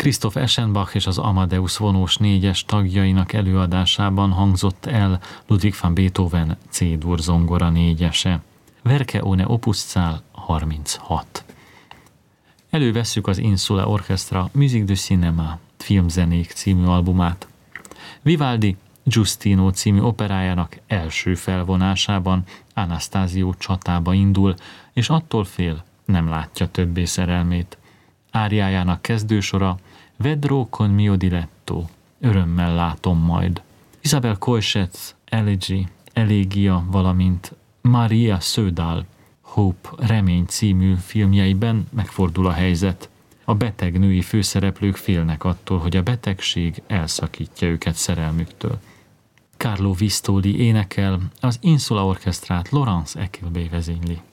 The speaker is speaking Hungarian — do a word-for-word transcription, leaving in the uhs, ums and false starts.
Christoph Eschenbach és az Amadeus vonós négyes tagjainak előadásában hangzott el Ludwig van Beethoven C-dur zongora négyese. Werke ohne Opuszahl harminchat. Elővesszük az Insula Orchestra Musique du Cinéma filmzenék című albumát. Vivaldi Giustino című operájának első felvonásában Anastasio csatába indul, és attól fél, nem látja többé szerelmét. Áriájának kezdősora Vedrò con mio diletto, örömmel látom majd. Isabel Coixet Elegy, Elégia, valamint Maria Södal Hope, remény című filmjeiben megfordul a helyzet. A beteg női főszereplők félnek attól, hogy a betegség elszakítja őket szerelmüktől. Carlo Vistoli énekel, az Insula Orchestrát Laurence Equilbé vezényli.